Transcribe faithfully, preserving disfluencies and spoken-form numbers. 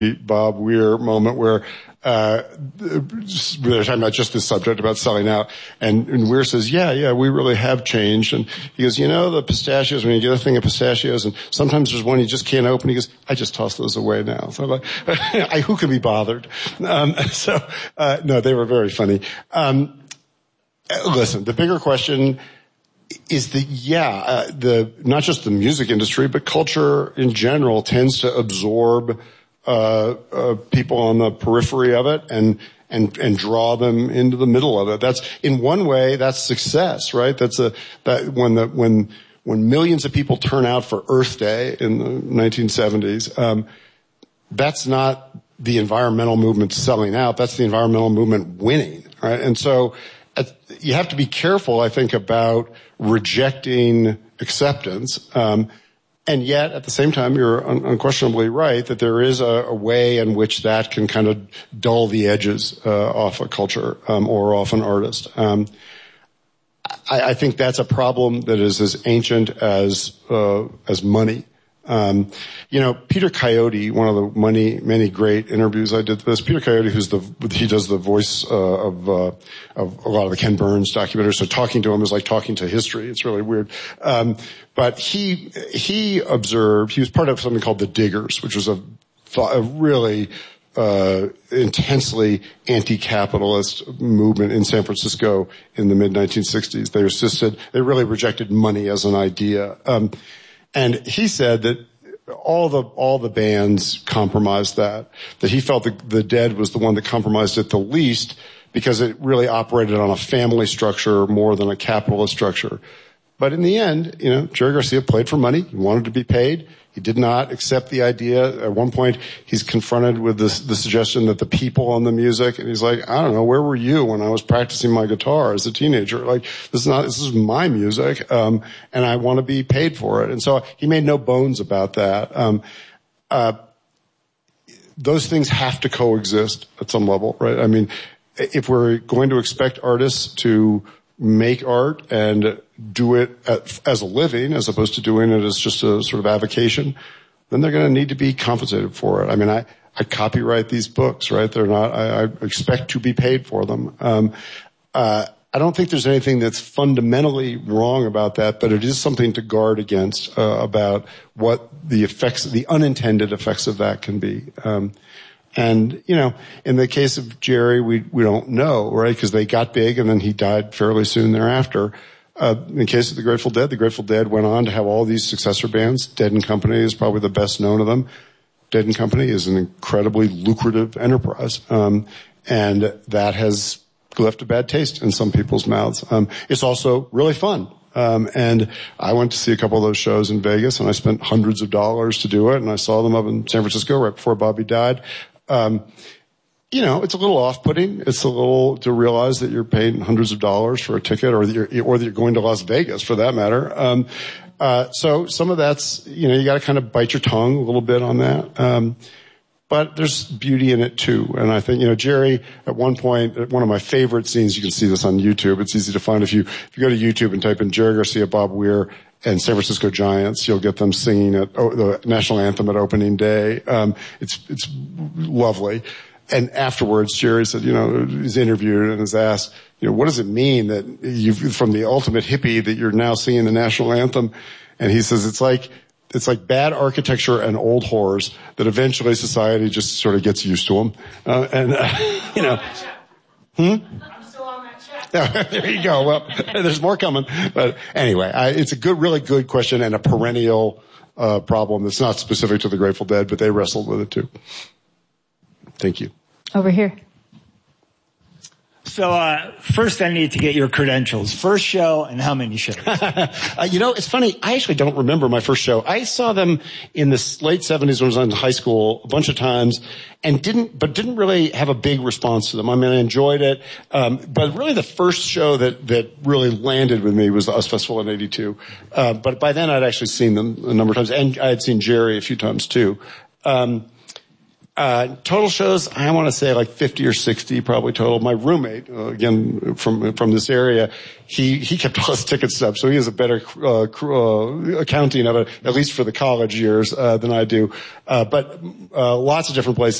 Bob Weir moment where uh they're talking about just this subject about selling out, and, and Weir says, yeah, yeah, we really have changed. And he goes, you know, the pistachios, when you get a thing of pistachios, and sometimes there's one you just can't open, he goes, I just toss those away now. So I'm like, I, who can be bothered? Um, so, uh, no, they were very funny. Um, listen, the bigger question is that, yeah, uh, the, not just the music industry, but culture in general tends to absorb Uh, uh, people on the periphery of it and, and, and draw them into the middle of it. That's, in one way, that's success, right? That's a, that when the, when, when millions of people turn out for Earth Day in the nineteen seventies, um, that's not the environmental movement selling out. That's the environmental movement winning, right? And so, uh, you have to be careful, I think, about rejecting acceptance. Um, And yet, at the same time, you're un- unquestionably right that there is a, a way in which that can kind of dull the edges uh, off a culture um, or off an artist. Um, I, I think that's a problem that is as ancient as uh, as money. Um, you know, Peter Coyote, one of the many, many great interviews I did with this, Peter Coyote, who's the, he does the voice, uh, of, uh, of a lot of the Ken Burns documentaries. So talking to him is like talking to history. It's really weird. Um, but he, he observed, he was part of something called the Diggers, which was a, a really, uh, intensely anti-capitalist movement in San Francisco in the mid nineteen sixties. They resisted, they really rejected money as an idea. Um, And he said that all the, all the bands compromised that, that he felt the, the Dead was the one that compromised it the least because it really operated on a family structure more than a capitalist structure. But in the end, you know, Jerry Garcia played for money. He wanted to be paid. He did not accept the idea. At one point, he's confronted with this, the suggestion that the people on the music, and he's like, I don't know, where were you when I was practicing my guitar as a teenager? Like, this is not, this is my music, um, and I want to be paid for it. And so he made no bones about that. Um, uh, those things have to coexist at some level, right? I mean, if we're going to expect artists to make art and do it as a living as opposed to doing it as just a sort of avocation, then they're going to need to be compensated for it. I mean, I, I copyright these books, right? They're not, I, I expect to be paid for them. Um, uh, I don't think there's anything that's fundamentally wrong about that, but it is something to guard against, uh, about what the effects, the unintended effects of that can be. Um, And, you know, in the case of Jerry, we, we don't know, right? Because they got big and then he died fairly soon thereafter. Uh, in the case of the Grateful Dead, the Grateful Dead went on to have all these successor bands. Dead and Company is probably the best known of them. Dead and Company is an incredibly lucrative enterprise. Um, and that has left a bad taste in some people's mouths. Um, it's also really fun. Um, and I went to see a couple of those shows in Vegas and I spent hundreds of dollars to do it. And I saw them up in San Francisco right before Bobby died. Um, you know, it's a little off-putting. It's a little to realize that you're paying hundreds of dollars for a ticket, or that you're, or that you're going to Las Vegas for that matter. Um, uh, so some of that's, you know, you got to kind of bite your tongue a little bit on that. Um, but there's beauty in it too. And I think, you know, Jerry, at one point, at one of my favorite scenes, you can see this on YouTube. It's easy to find if you, if you go to YouTube and type in Jerry Garcia, Bob Weir, and San Francisco Giants, you'll get them singing at oh, the national anthem at opening day. Um, it's, it's lovely. And afterwards, Jerry said, you know, he's interviewed and is asked, you know, what does it mean that you've, from the ultimate hippie, that you're now singing the national anthem? And he says, it's like, it's like bad architecture and old whores that eventually society just sort of gets used to them. Uh, and, uh, you know, hmm? There you go. Well, there's more coming. But anyway, I, it's a good, really good question and a perennial uh problem that's not specific to the Grateful Dead, but they wrestled with it too. Thank you. Over here. So, uh, first I need to get your credentials. First show and how many shows? uh, you know, it's funny. I actually don't remember my first show. I saw them in the late seventies when I was in high school a bunch of times and didn't, but didn't really have a big response to them. I mean, I enjoyed it. Um, but really the first show that, that really landed with me was the U S Festival in eighty-two. Uh, but by then I'd actually seen them a number of times, and I had seen Jerry a few times too. Um, Uh, total shows, I want to say like fifty or sixty probably total. My roommate, uh, again, from, from this area, he, he kept all his ticket stubs, so he has a better, uh, uh, accounting of it, at least for the college years, uh, than I do. Uh, but, uh, lots of different places.